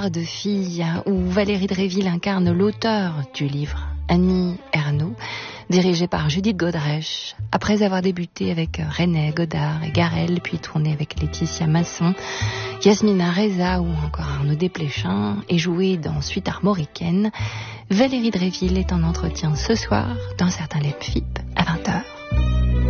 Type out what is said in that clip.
Histoire de fille, où Valérie Dréville incarne l'auteur du livre, Annie Ernaux, dirigé par Judith Godrèche. Après avoir débuté avec René Godard et Garel, puis tourné avec Laetitia Masson, Yasmina Reza ou encore Arnaud Desplechin, et joué dans Suite armoricaine, Valérie Dréville est en entretien ce soir dans certains LEPFIP à 20h.